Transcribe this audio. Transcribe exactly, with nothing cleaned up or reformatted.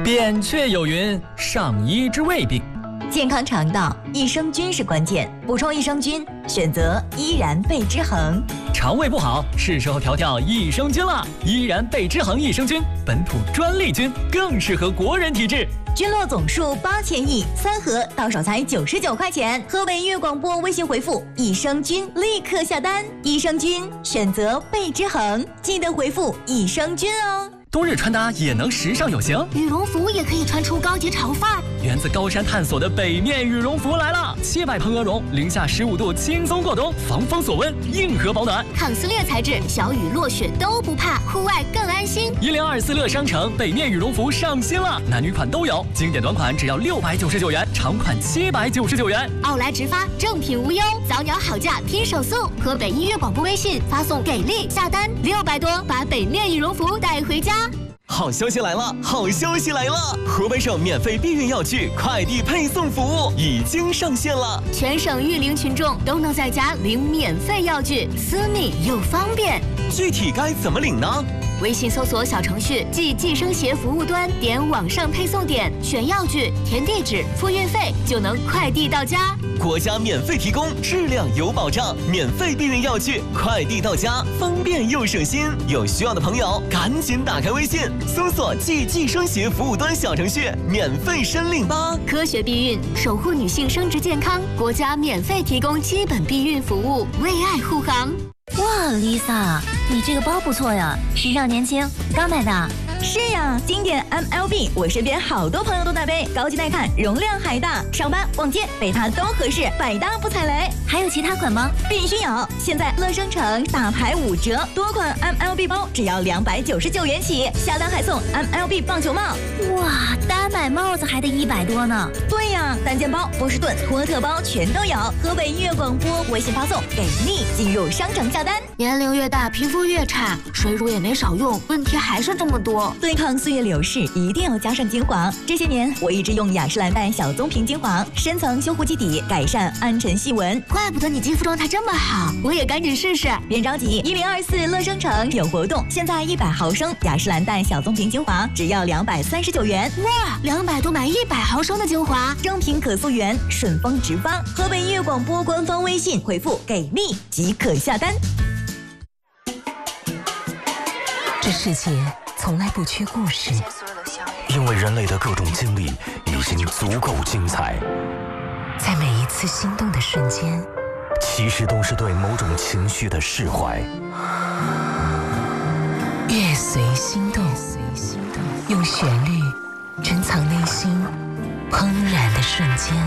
扁鹊有云：上医之未病。 健康肠道，益生菌是关键。补充益生菌，选择依然贝之恒。 肠胃不好，是时候调调益生菌了。依然贝之恒益生菌，本土专利菌，更适合国人体质。 菌落总数八千亿，三盒到手才九十九块钱。河北音乐广播微信回复益生菌，立刻下单。益生菌选择贝之恒，记得回复益生菌哦。 冬日穿搭也能时尚有型， 羽绒服也可以穿出高级潮范儿。 源自高山探索的北面羽绒服来了，七百蓬鹅绒，零下十五度轻松过冬，防风锁温，硬核保暖， 抗撕裂材质，小雨落雪都不怕，户外更安心。 一零二四乐商城北面羽绒服上新了，男女款都有，经典短款只要六百九十九元，长款七百九十九元。 奥莱直发，正品无忧，早鸟好价拼手速。河北音乐广播微信发送给力下单六百多，把北面羽绒服带回家。 好消息来了！好消息来了！河北省免费避孕药具快递配送服务已经上线了， 全省育龄群众都能在家领免费药具，私密又方便。 具体该怎么领呢？ 微信搜索小程序即计生协服务端，点网上配送点，选药具，填地址，付运费，就能快递到家。 国家免费提供，质量有保障，免费避孕药具快递到家，方便又省心。有需要的朋友赶紧打开微信，搜索即计生协服务端小程序，免费申领吧。 科学避孕，守护女性生殖健康，国家免费提供基本避孕服务，为爱护航。 哇 ，Lisa， 你这个包不错呀，时尚年轻，刚买的。 是呀，经典 M L B， 我身边好多朋友都在背，高级耐看，容量还大，上班逛街背它都合适，百搭不踩雷。 还有其他款吗？ 必须有！现在乐商城大牌五折，多款 M L B 包只要两百九十九元起，下单还送 M L B 棒球帽。 哇，单买帽子还得一百多呢。 对呀，单肩包、波士顿、托特包全都有。河北音乐广播微信发送给力，进入商城下单。 年龄越大，皮肤越差，水乳也没少用，问题还是这么多。 对抗岁月流逝，一定要加上精华。这些年，我一直用雅诗兰黛小棕瓶精华，深层修护基底，改善暗沉细纹。 怪不得你肌肤状态这么好，我也赶紧试试。 别着急，一零二四乐商城有活动，现在一百毫升雅诗兰黛小棕瓶精华只要两百三十九元。 哇，两百多买一百毫升的精华， 正品可溯源，顺丰直发。河北音乐广播官方微信回复给力即可下单。 这世界从来不缺故事， 因为人类的各种经历已经足够精彩。 在每一次心动的瞬间， 其实都是对某种情绪的释怀。 乐随心动，用旋律珍藏内心怦然的瞬间。